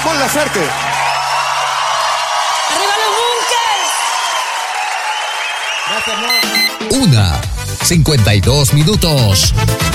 Mon Laferte. ¡Arriba los bunkers! Gracias, amor. 1:52 minutos.